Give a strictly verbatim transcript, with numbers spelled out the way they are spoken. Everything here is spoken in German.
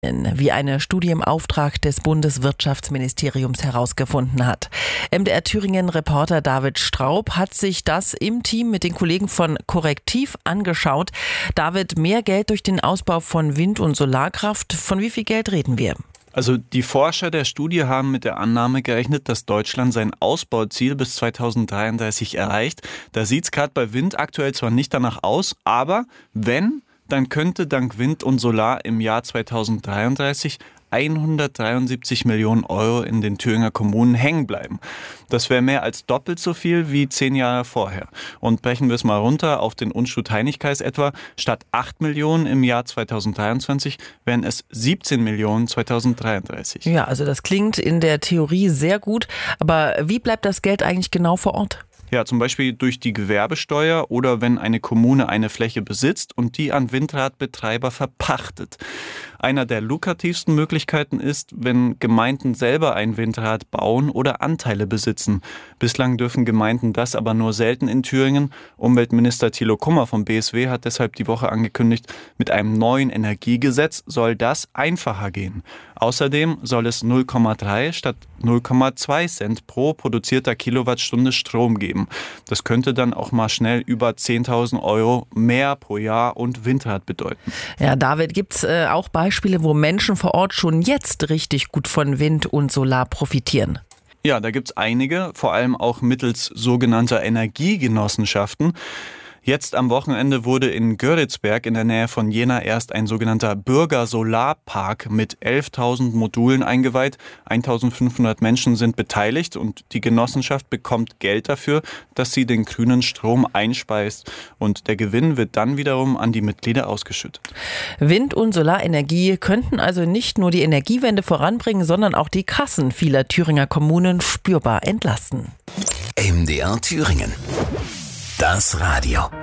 wie eine Studie im Auftrag des Bundeswirtschaftsministeriums herausgefunden hat. M D R Thüringen-Reporter David Straub hat sich das im Team mit den Kollegen von Correctiv angeschaut. David, mehr Geld durch den Ausbau von Wind- und Solarkraft. Von wie viel Geld reden wir? Also die Forscher der Studie haben mit der Annahme gerechnet, dass Deutschland sein Ausbauziel bis zweitausenddreiunddreißig erreicht. Da sieht es gerade bei Wind aktuell zwar nicht danach aus, aber wenn, dann könnte dank Wind und Solar im Jahr zweitausenddreiunddreißig hundertdreiundsiebzig Millionen Euro in den Thüringer Kommunen hängen bleiben. Das wäre mehr als doppelt so viel wie zehn Jahre vorher. Und brechen wir es mal runter auf den Unstrut-Heinig-Kreis etwa. Statt acht Millionen im Jahr zweitausenddreiundzwanzig wären es siebzehn Millionen zweitausenddreiunddreißig. Ja, also das klingt in der Theorie sehr gut. Aber wie bleibt das Geld eigentlich genau vor Ort? Ja, zum Beispiel durch die Gewerbesteuer oder wenn eine Kommune eine Fläche besitzt und die an Windradbetreiber verpachtet. Einer der lukrativsten Möglichkeiten ist, wenn Gemeinden selber ein Windrad bauen oder Anteile besitzen. Bislang dürfen Gemeinden das aber nur selten in Thüringen. Umweltminister Thilo Kummer vom B S W hat deshalb die Woche angekündigt, mit einem neuen Energiegesetz soll das einfacher gehen. Außerdem soll es null Komma drei statt null Komma zwei Cent pro produzierter Kilowattstunde Strom geben. Das könnte dann auch mal schnell über zehntausend Euro mehr pro Jahr und Windrad bedeuten. Ja, David, gibt's äh, auch Beispiele, wo Menschen vor Ort schon jetzt richtig gut von Wind und Solar profitieren? Ja, da gibt's einige, vor allem auch mittels sogenannter Energiegenossenschaften. Jetzt am Wochenende wurde in Göritzberg in der Nähe von Jena erst ein sogenannter Bürgersolarpark mit elftausend Modulen eingeweiht. eintausendfünfhundert Menschen sind beteiligt und die Genossenschaft bekommt Geld dafür, dass sie den grünen Strom einspeist. Und der Gewinn wird dann wiederum an die Mitglieder ausgeschüttet. Wind- und Solarenergie könnten also nicht nur die Energiewende voranbringen, sondern auch die Kassen vieler Thüringer Kommunen spürbar entlasten. M D R Thüringen. Das Radio.